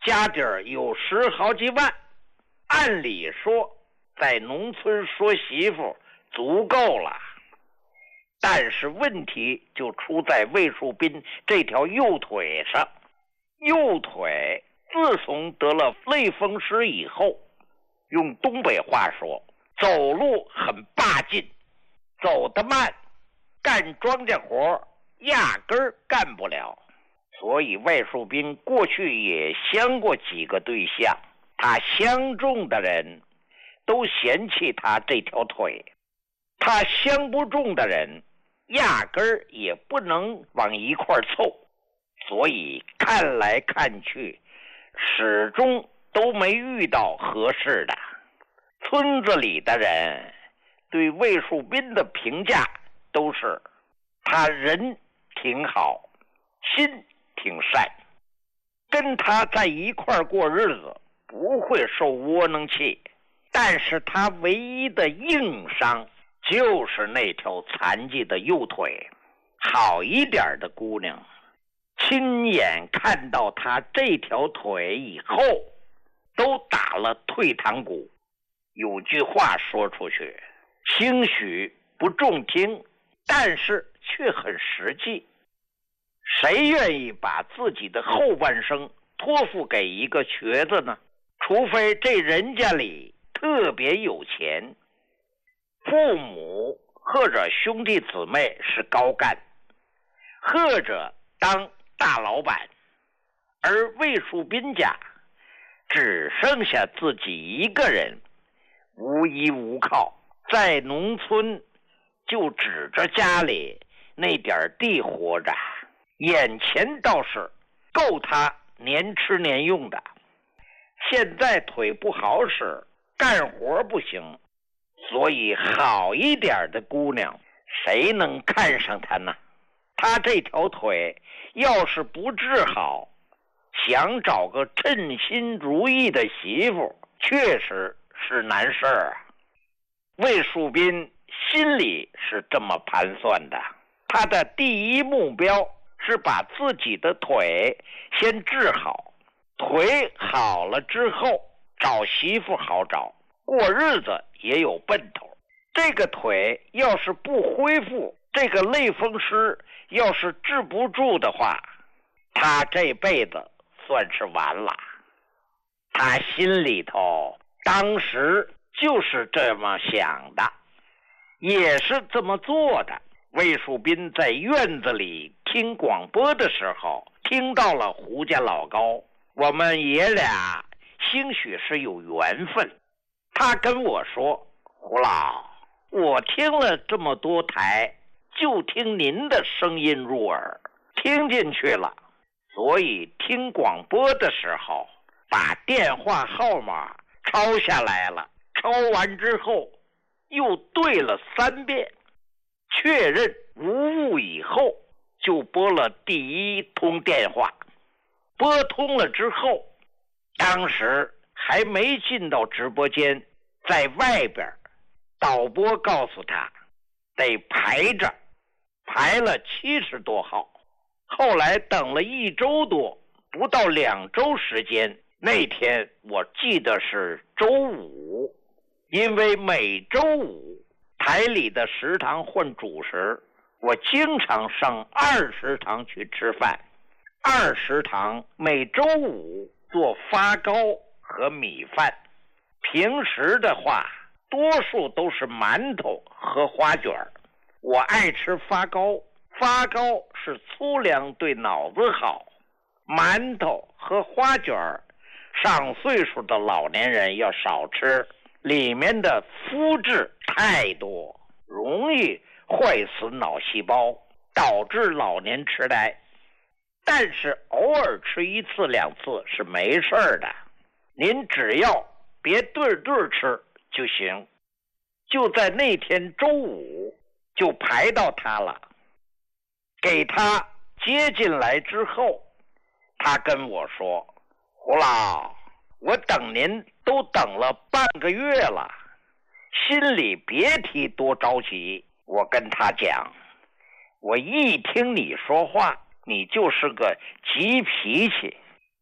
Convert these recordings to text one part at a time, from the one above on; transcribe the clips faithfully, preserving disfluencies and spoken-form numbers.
家底儿有十好几万，按理说在农村说媳妇足够了。但是问题就出在魏树斌这条右腿上。右腿自从得了类风湿以后，用东北话说，走路很霸劲，走得慢，干庄稼活压根儿干不了。所以魏树斌过去也相过几个对象，他相中的人都嫌弃他这条腿，他相不中的人压根儿也不能往一块凑，所以看来看去始终都没遇到合适的。村子里的人对魏树斌的评价都是他人挺好，心挺善，跟他在一块过日子不会受窝囊气。但是他唯一的硬伤就是那条残疾的右腿。好一点的姑娘亲眼看到他这条腿以后都打了退堂鼓。有句话说出去兴许不中听，但是却很实际。谁愿意把自己的后半生托付给一个瘸子呢？除非这人家里特别有钱，父母或者兄弟姊妹是高干，或者当大老板，而魏树斌家只剩下自己一个人，无依无靠，在农村就指着家里那点地活着，眼前倒是够他年吃年用的。现在腿不好使，干活不行，所以好一点的姑娘谁能看上他呢？他这条腿要是不治好，想找个称心如意的媳妇确实是难事儿啊。魏树斌心里是这么盘算的，他的第一目标是把自己的腿先治好，腿好了之后找媳妇好找，过日子也有奔头。这个腿要是不恢复，这个类风湿要是治不住的话，他这辈子算是完了。他心里头当时就是这么想的，也是这么做的。魏树斌在院子里听广播的时候，听到了胡家老高，我们爷俩兴许是有缘分。他跟我说，胡老，我听了这么多台，就听您的声音入耳，听进去了，所以听广播的时候把电话号码抄下来了，抄完之后又对了三遍，确认无误以后就拨了第一通电话。拨通了之后，当时还没进到直播间，在外边导播告诉他得排着，排了七十多号。后来等了一周多，不到两周时间，那天我记得是周五，因为每周五台里的食堂换主食，我经常上二食堂去吃饭。二食堂每周五做发糕和米饭，平时的话多数都是馒头和花卷。我爱吃发糕，发糕是粗粮对脑子好，馒头和花卷上岁数的老年人要少吃，里面的麸质太多，容易坏死脑细胞，导致老年痴呆。但是偶尔吃一次两次是没事的，您只要别对对吃就行。就在那天周五就排到他了，给他接进来之后，他跟我说，胡老，我等您都等了半个月了，心里别提多着急。我跟他讲，我一听你说话，你就是个急脾气，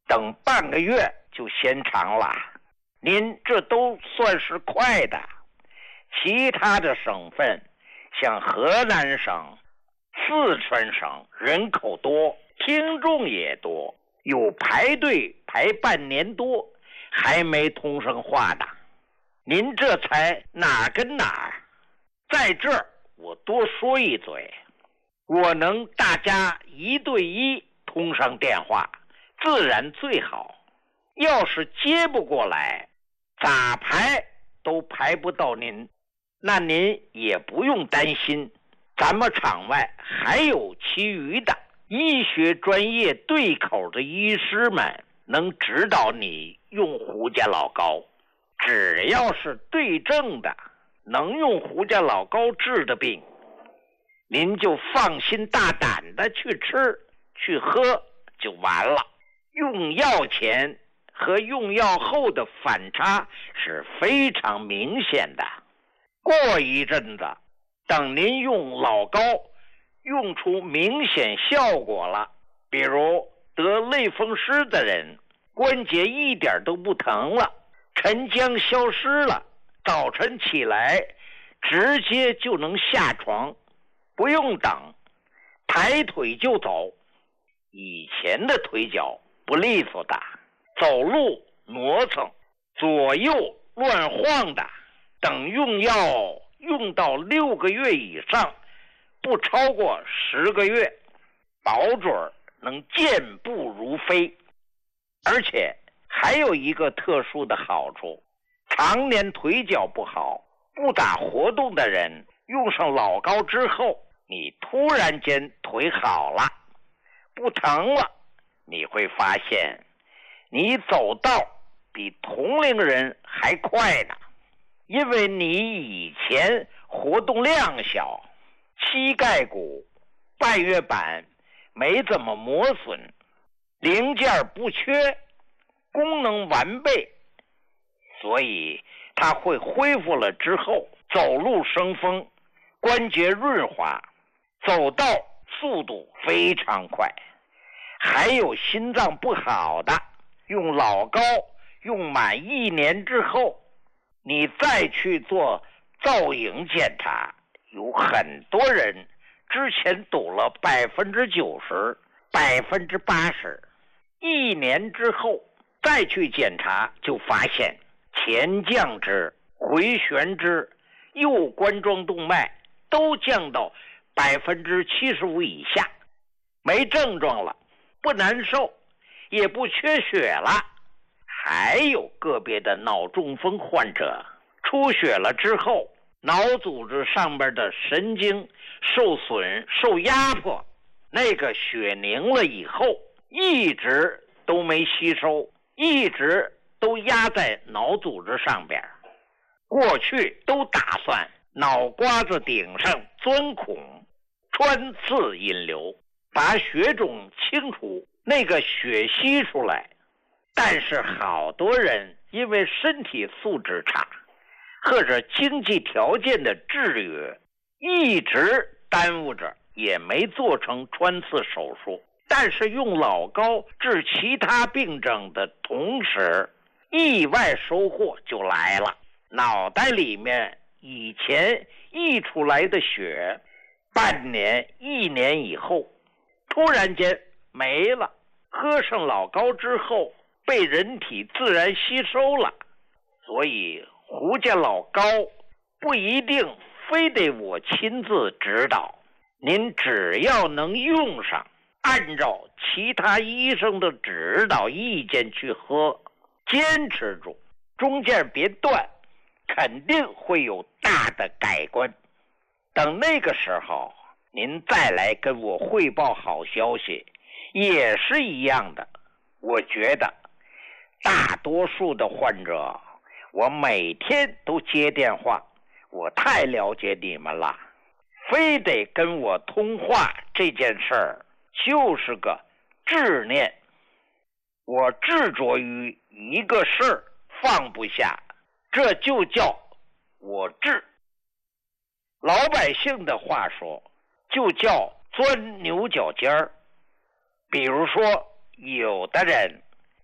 等半个月就嫌长了。您这都算是快的。其他的省份，像河南省、四川省，人口多，听众也多，有排队排半年多还没通上话的。您这才哪跟哪儿？在这儿我多说一嘴，我能大家一对一通上电话，自然最好。要是接不过来，咋排都排不到您，那您也不用担心，咱们场外还有其余的医学专业对口的医师们能指导你用胡家老膏。只要是对症的，能用胡家老膏治的病，您就放心大胆的去吃去喝就完了。用药前和用药后的反差是非常明显的。过一阵子，等您用老膏用出明显效果了，比如得类风湿的人，关节一点都不疼了，沉僵消失了，早晨起来直接就能下床，不用等，抬腿就走。以前的腿脚不利索的，走路磨蹭，左右乱晃的，等用药用到六个月以上，不超过十个月，保准能健步如飞。而且还有一个特殊的好处，常年腿脚不好不咋活动的人，用上老膏之后，你突然间腿好了，不疼了，你会发现你走道比同龄人还快呢。因为你以前活动量小，膝盖骨、半月板没怎么磨损，零件不缺，功能完备，所以它会恢复了之后，走路生风，关节润滑，走道速度非常快。还有心脏不好的，用老膏用满一年之后，你再去做造影检查，有很多人之前堵了百分之九十、百分之八十，一年之后再去检查，就发现前降支、回旋支、右冠状动脉都降到百分之七十五以下，没症状了，不难受，也不缺血了。还有个别的脑中风患者，出血了之后，脑组织上边的神经受损、受压迫，那个血凝了以后，一直都没吸收，一直都压在脑组织上边。过去都打算脑瓜子顶上钻孔，穿刺引流，把血肿清除，那个血吸出来。但是好多人因为身体素质差，或者经济条件的制约，一直耽误着，也没做成穿刺手术。但是用老膏治其他病症的同时，意外收获就来了。脑袋里面以前溢出来的血，半年一年以后突然间没了，喝上老膏之后被人体自然吸收了。所以胡家老膏不一定非得我亲自指导，您只要能用上，按照其他医生的指导意见去喝，坚持住，中间别断，肯定会有大的改观。等那个时候您再来跟我汇报好消息，也是一样的。我觉得大多数的患者，我每天都接电话，我太了解你们了。非得跟我通话这件事儿，就是个执念。我执着于一个事儿放不下，这就叫我执。老百姓的话说，就叫钻牛角尖儿。比如说，有的人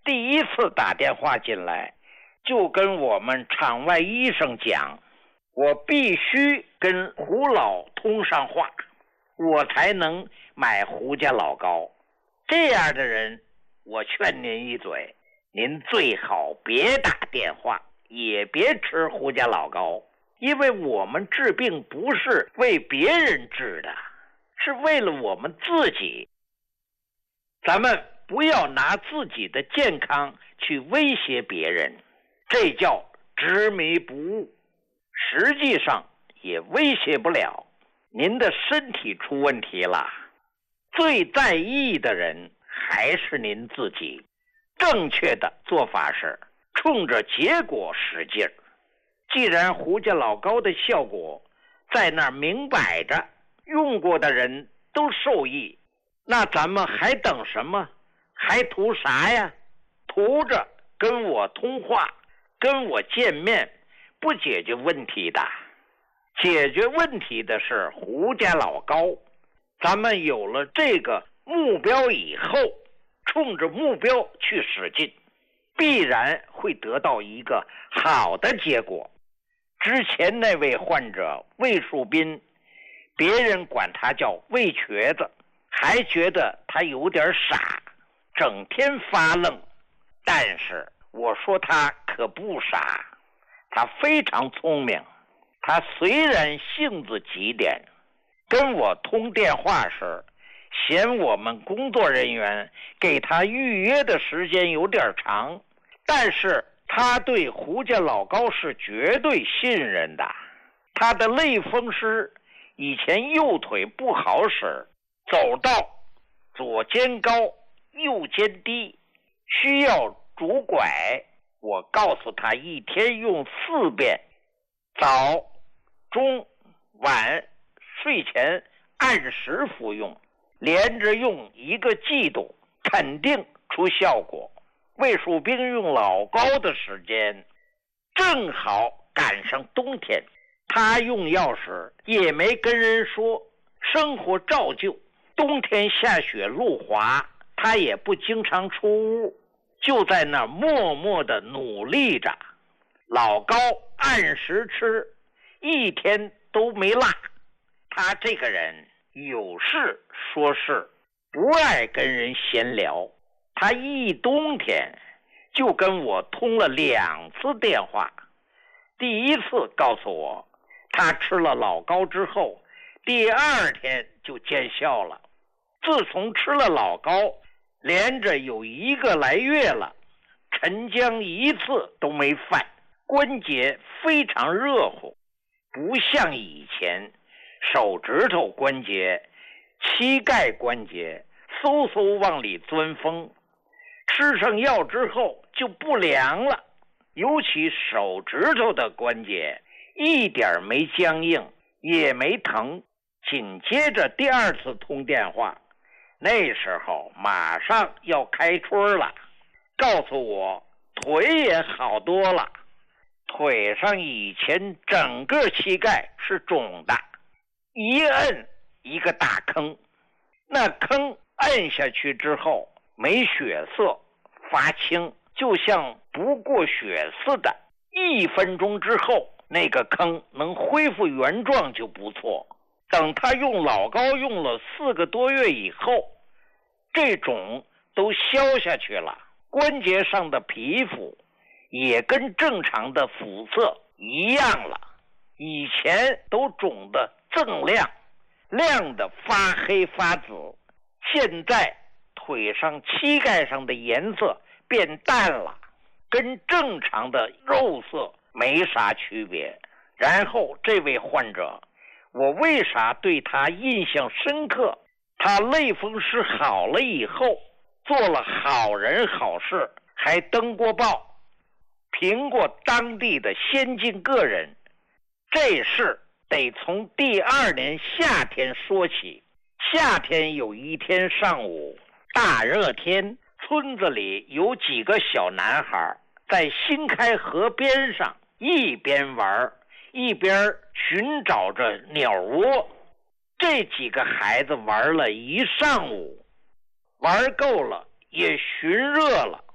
第一次打电话进来，就跟我们场外医生讲，我必须跟胡老通上话，我才能买胡家老高。这样的人，我劝您一嘴，您最好别打电话，也别吃胡家老高，因为我们治病不是为别人治的，是为了我们自己。咱们不要拿自己的健康去威胁别人，这叫执迷不悟，实际上也威胁不了。您的身体出问题了，最在意的人还是您自己。正确的做法是冲着结果使劲儿。既然胡家老高的效果在那儿明摆着，用过的人都受益，那咱们还等什么？还图啥呀？图着跟我通话，跟我见面，不解决问题的。解决问题的是胡家老高。咱们有了这个目标以后，冲着目标去使劲，必然会得到一个好的结果。之前那位患者魏树斌，别人管他叫魏瘸子，还觉得他有点傻，整天发愣。但是我说他可不傻，他非常聪明。他虽然性子急点，跟我通电话时嫌我们工作人员给他预约的时间有点长，但是他对胡家老高是绝对信任的。他的类风湿以前右腿不好使，走道左肩高右肩低，需要拄拐。我告诉他一天用四遍，早中晚睡前按时服用，连着用一个季度，肯定出效果。魏树斌用老高的时间正好赶上冬天，他用药时也没跟人说，生活照旧。冬天下雪路滑，他也不经常出屋，就在那儿默默地努力着。老高按时吃，一天都没落。他这个人有事说事，不爱跟人闲聊。他一冬天就跟我通了两次电话。第一次告诉我他吃了老高之后，第二天就见效了。自从吃了老高，连着有一个来月了，晨僵一次都没犯，关节非常热乎，不像以前手指头关节、膝盖关节嗖嗖往里钻风。吃上药之后就不凉了，尤其手指头的关节一点没僵硬，也没疼。紧接着第二次通电话，那时候马上要开春了，告诉我腿也好多了。腿上以前整个膝盖是肿的，一摁一个大坑，那坑摁下去之后没血色，发青，就像不过血似的。一分钟之后，那个坑能恢复原状就不错。等他用老高用了四个多月以后，这种都消下去了，关节上的皮肤也跟正常的肤色一样了。以前都肿得锃亮，亮得发黑发紫，现在腿上膝盖上的颜色变淡了，跟正常的肉色没啥区别。然后这位患者，我为啥对他印象深刻？他类风湿好了以后，做了好人好事，还登过报，评过当地的先进个人。这事得从第二年夏天说起。夏天有一天上午，大热天，村子里有几个小男孩在新开河边上一边玩一边寻找着鸟窝。这几个孩子玩了一上午，玩够了也寻热了，